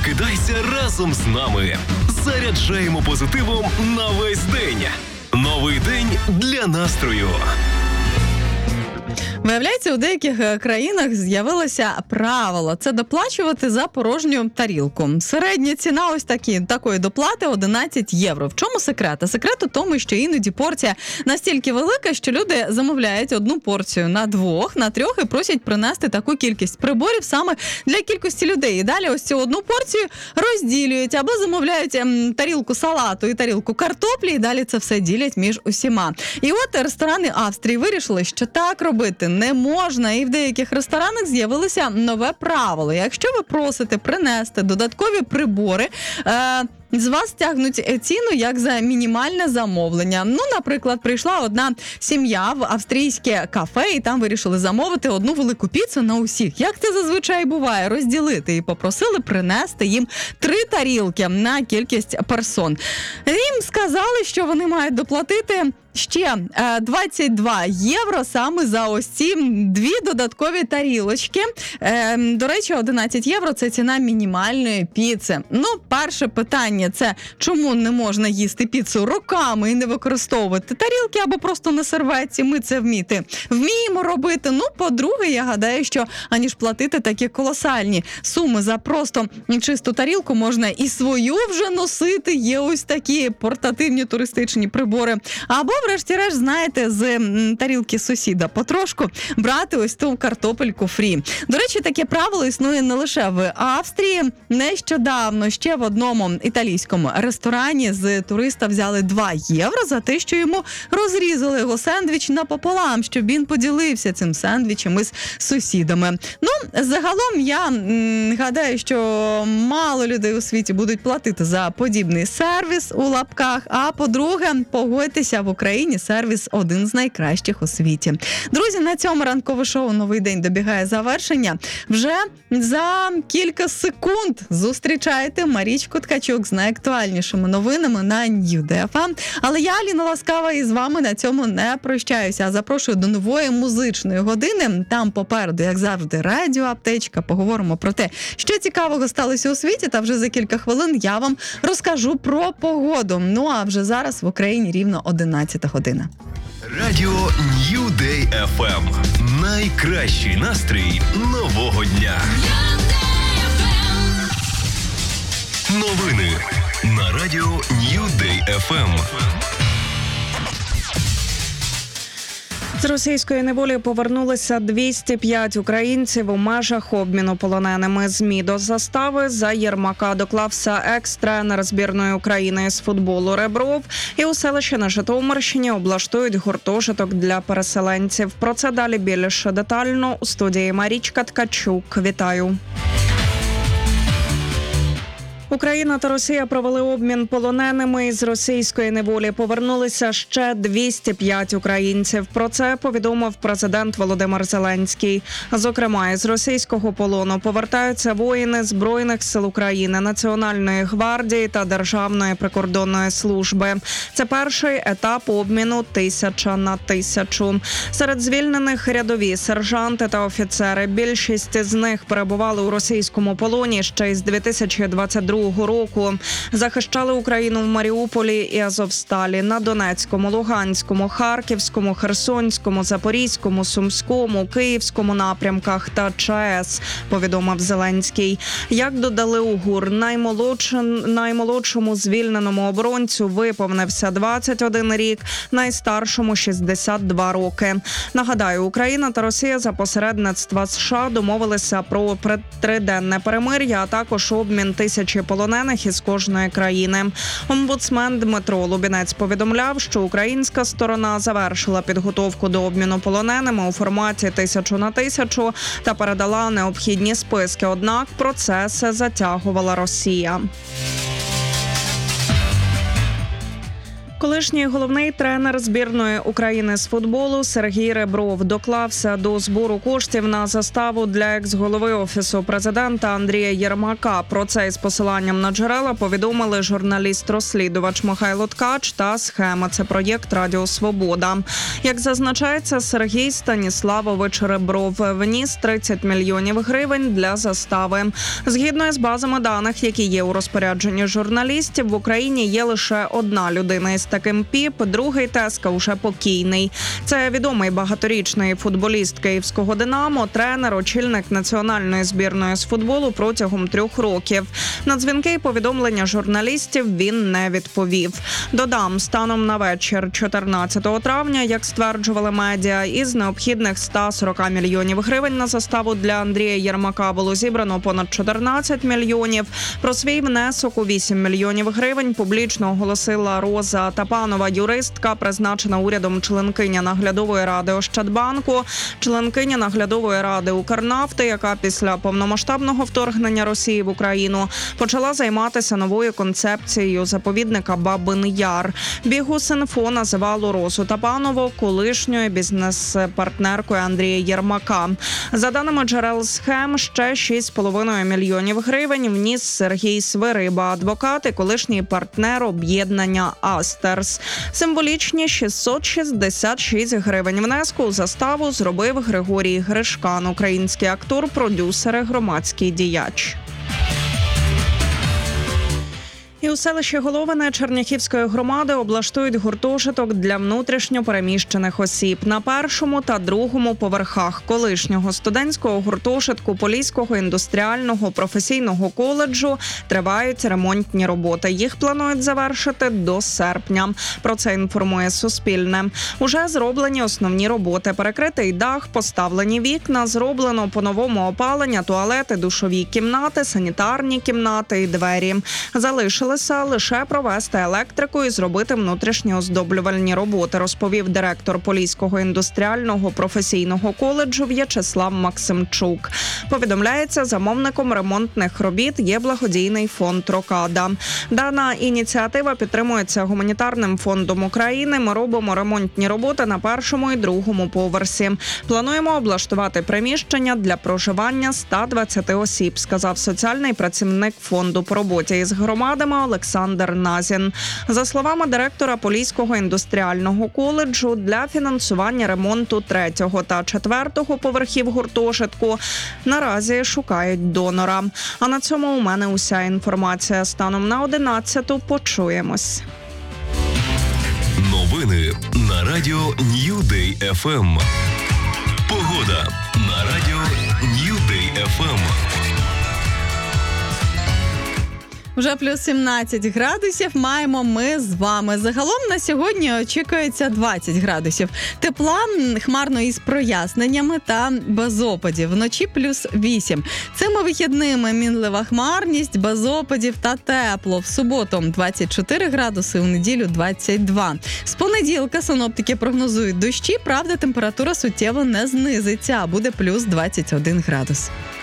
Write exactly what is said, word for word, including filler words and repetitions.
Прокидайся разом з нами. Заряджаємо позитивом на весь день. Новий день для настрою. Виявляється, у деяких країнах з'явилося правило – це доплачувати за порожню тарілку. Середня ціна ось такі, такої доплати – одинадцять євро. В чому секрет? А секрет у тому, що іноді порція настільки велика, що люди замовляють одну порцію на двох, на трьох і просять принести таку кількість приборів саме для кількості людей. І далі ось цю одну порцію розділюють або замовляють ем, тарілку салату і тарілку картоплі, і далі це все ділять між усіма. І от ресторани Австрії вирішили, що так робити не можна, і в деяких ресторанах з'явилося нове правило. Якщо ви просите принести додаткові прибори, е- з вас тягнуть ціну як за мінімальне замовлення. Ну, наприклад, прийшла одна сім'я в австрійське кафе, і там вирішили замовити одну велику піцу на усіх. Як це зазвичай буває? Розділити. І попросили принести їм три тарілки на кількість персон. Їм сказали, що вони мають доплатити ще двадцять два євро саме за ось ці дві додаткові тарілочки. До речі, одинадцять євро – це ціна мінімальної піци. Ну, перше питання – це чому не можна їсти піцу руками і не використовувати тарілки або просто на серветці? Ми це вміти вміємо робити. Ну, по-друге, я гадаю, що аніж платити такі колосальні суми за просто чисту тарілку, можна і свою вже носити. Є ось такі портативні туристичні прибори. Або врешті-решт, знаєте, з тарілки сусіда потрошку брати ось ту картопельку фрі. До речі, таке правило існує не лише в Австрії. Нещодавно ще в одному італійському ресторані з туриста взяли два євро за те, що йому розрізали його сендвіч напополам, щоб він поділився цим сендвічем із сусідами. Ну, загалом я м, гадаю, що мало людей у світі будуть платити за подібний сервіс у лапках, а по-друге, погодьтеся, в Україні сервіс один з найкращих у світі. Друзі, на цьому ранкове шоу «Новий день» добігає завершення. Вже за кілька секунд зустрічаєте Марічку Ткачук з найактуальнішими новинами на Нью Дей Еф Ем. Але я, Аліна Ласкава, із вами на цьому не прощаюся, а запрошую до нової музичної години. Там попереду, як завжди, радіоаптечка. Поговоримо про те, що цікавого сталося у світі, та вже за кілька хвилин я вам розкажу про погоду. Ну а вже зараз в Україні рівно одинадцята година. Радіо Нью Дей Еф Ем. Найкращий настрій нового дня. Новини на радіо Нью Дей Еф Ем. З російської неволі повернулися двісті п'ять українців у межах обміну полоненими. ЗМІ до застави за Єрмака доклався екс-тренер збірної України з футболу Ребров. І у селищі на Житомирщині облаштують гуртожиток для переселенців. Про це далі більш детально у студії Марічка Ткачук. Вітаю! Україна та Росія провели обмін полоненими. Із російської неволі повернулися ще двісті п'ять українців. Про це повідомив президент Володимир Зеленський. Зокрема, із російського полону повертаються воїни Збройних сил України, Національної гвардії та Державної прикордонної служби. Це перший етап обміну тисяча на тисячу. Серед звільнених рядові сержанти та офіцери. Більшість з них перебували у російському полоні ще із дві тисячі двадцять другого року. Захищали Україну в Маріуполі і Азовсталі, на Донецькому, Луганському, Харківському, Херсонському, Запорізькому, Сумському, Київському напрямках та ЧАЕС, повідомив Зеленський. Як додали у ГУР, наймолодшому звільненому оборонцю виповнився двадцять один рік, найстаршому – шістдесят два роки. Нагадаю, Україна та Росія за посередництва США домовилися про триденне перемир'я, а також обмін тисячі полонених із кожної країни. Омбудсмен Дмитро Лубінець повідомляв, що українська сторона завершила підготовку до обміну полоненими у форматі тисячу на тисячу та передала необхідні списки. Однак процес затягувала Росія. Колишній головний тренер збірної України з футболу Сергій Ребров доклався до збору коштів на заставу для екс-голови Офісу президента Андрія Єрмака. Про це із посиланням на джерела повідомили журналіст-розслідувач Михайло Ткач та «Схема». Це проєкт «Радіо Свобода». Як зазначається, Сергій Станіславович Ребров вніс тридцять мільйонів гривень для застави. Згідно із базами даних, які є у розпорядженні журналістів, в Україні є лише одна людина із таким ПІП, другий тезка уже покійний. Це відомий багаторічний футболіст київського «Динамо», тренер, очільник національної збірної з футболу протягом трьох років. На дзвінки і повідомлення журналістів він не відповів. Додам, станом на вечір чотирнадцятого травня, як стверджували медіа, із необхідних ста сорока мільйонів гривень на заставу для Андрія Єрмака було зібрано понад чотирнадцять мільйонів. Про свій внесок у вісім мільйонів гривень публічно оголосила Роза Тапанова, юристка, призначена урядом членкиня наглядової ради Ощадбанку, членкиня наглядової ради Укрнафти, яка після повномасштабного вторгнення Росії в Україну почала займатися новою концепцією заповідника Бабин Яр. Бігус.Інфо називало Розу Тапанову колишньою бізнес-партнеркою Андрія Єрмака. За даними джерел «Схем», ще шість з половиною мільйонів гривень вніс Сергій Свириба, адвокат і колишній партнер об'єднання «Астерс». Символічні шістсот шістдесят шість гривень внеску у заставу зробив Григорій Гришкан, український актор, продюсер і громадський діяч. І у селищі Головине Черняхівської громади облаштують гуртожиток для внутрішньо переміщених осіб. На першому та другому поверхах колишнього студентського гуртожитку Поліського індустріального професійного коледжу тривають ремонтні роботи. Їх планують завершити до серпня. Про це інформує Суспільне. Уже зроблені основні роботи. Перекритий дах, поставлені вікна, зроблено по-новому опалення, туалети, душові кімнати, санітарні кімнати і двері. Залишили лише провести електрику і зробити внутрішні оздоблювальні роботи, розповів директор Поліського індустріального професійного коледжу В'ячеслав Максимчук. Повідомляється, замовником ремонтних робіт є благодійний фонд «Рокада». Дана ініціатива підтримується гуманітарним фондом України. Ми робимо ремонтні роботи на першому і другому поверсі. Плануємо облаштувати приміщення для проживання ста двадцяти осіб, сказав соціальний працівник фонду по роботі із громадами Олександр Назін. За словами директора Поліського індустріального коледжу, для фінансування ремонту третього та четвертого поверхів гуртожитку наразі шукають донора. А на цьому у мене уся інформація. Станом на одинадцяту почуємось. Новини на радіо New Day еф ем. Погода на радіо New Day еф ем. Вже плюс сімнадцять градусів маємо ми з вами. Загалом на сьогодні очікується двадцять градусів. Тепла, хмарно із проясненнями та без опадів. Вночі плюс вісім. Цими вихідними мінлива хмарність, без опадів та тепло. В суботу двадцять чотири градуси, у неділю двадцять два. З понеділка синоптики прогнозують дощі, правда, температура суттєво не знизиться, а буде плюс двадцять один градус.